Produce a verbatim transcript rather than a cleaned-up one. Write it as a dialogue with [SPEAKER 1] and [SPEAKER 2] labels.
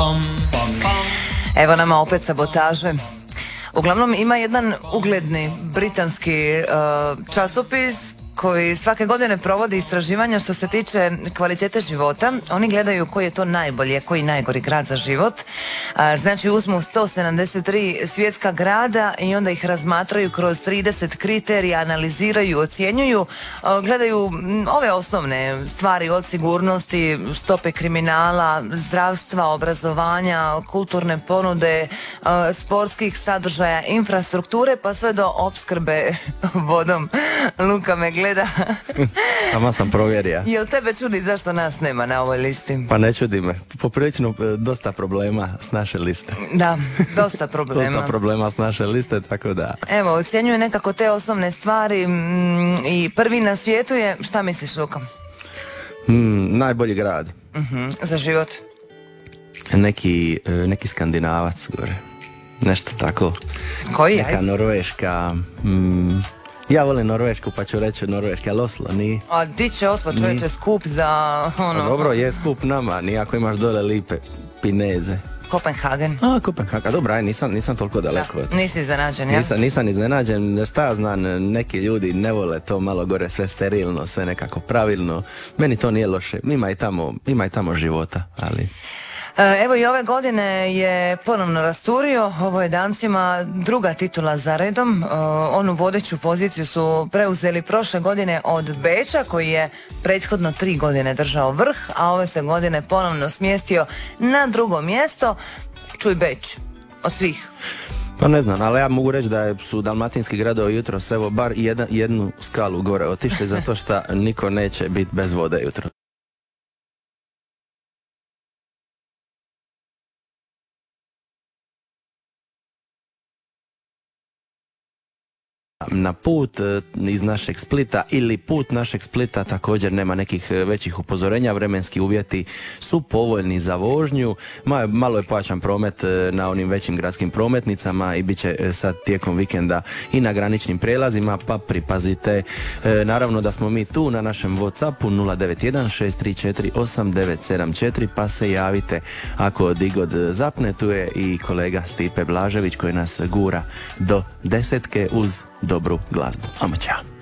[SPEAKER 1] Evo nama opet sabotaže. Uglavnom ima jedan ugledni britanski uh, časopis koji svake godine provodi istraživanja što se tiče kvalitete života. Oni gledaju koji je to najbolji, koji je najgori grad za život. A, znači uzmu sto sedamdeset tri svjetska grada i onda ih razmatraju kroz trideset kriterija, analiziraju, ocjenjuju, a, gledaju m, ove osnovne stvari od sigurnosti, stope kriminala, zdravstva, obrazovanja, kulturne ponude, a, sportskih sadržaja, infrastrukture pa sve do opskrbe vodom. Luka me gleda.
[SPEAKER 2] Tamo sam provjerio.
[SPEAKER 1] Jel tebe čudi zašto nas nema na ovoj listi?
[SPEAKER 2] Pa ne čudi me. Poprilično dosta problema s naše liste.
[SPEAKER 1] Da, dosta problema.
[SPEAKER 2] Dosta problema s naše liste, tako da...
[SPEAKER 1] Evo, ocjenjuje nekako te osnovne stvari mm, i prvi na svijetu je, šta misliš, Luka?
[SPEAKER 2] Mm, najbolji grad.
[SPEAKER 1] Uh-huh. Za život?
[SPEAKER 2] Neki, neki Skandinavac gore. Nešto tako.
[SPEAKER 1] Koji?
[SPEAKER 2] Neka Norveška... Mm, ja volim Norvešku pa ću reći Norveška, ali Oslo nije.
[SPEAKER 1] A di će Oslo, čovječe, skup za ono...
[SPEAKER 2] A dobro, je skup nama, nijako imaš dole lipe pineze.
[SPEAKER 1] Kopenhagen.
[SPEAKER 2] A, Kopenhagen, dobro, aj, nisam, nisam toliko daleko.
[SPEAKER 1] Da, nisi iznenađen, ja?
[SPEAKER 2] Nisam, nisam iznenađen, šta ja znam, neki ljudi ne vole to malo gore sve sterilno, sve nekako pravilno. Meni to nije loše, ima i tamo, ima i tamo života, ali...
[SPEAKER 1] Evo i ove godine je ponovno rasturio, ovo je Dancima druga titula za redom, onu vodeću poziciju su preuzeli prošle godine od Beča koji je prethodno tri godine držao vrh, a ove se godine ponovno smjestio na drugo mjesto. Čuj Beč, od svih.
[SPEAKER 2] Pa ne znam, ali ja mogu reći da su dalmatinski gradovi jutros evo bar jedna, jednu skalu gore otišli zato što niko neće biti bez vode jutro. Na put iz našeg Splita ili put našeg Splita također nema nekih većih upozorenja, vremenski uvjeti su povoljni za vožnju, malo je pojačan promet na onim većim gradskim prometnicama i bit će sad tijekom vikenda i na graničnim prijelazima, pa pripazite. Naravno da smo mi tu na našem WhatsAppu nula devet jedan šest tri četiri osam devet sedam četiri pa se javite ako digod zapne. Tu je i kolega Stipe Blažević koji nas gura do desetke uz dobru glazbu. Amo čao.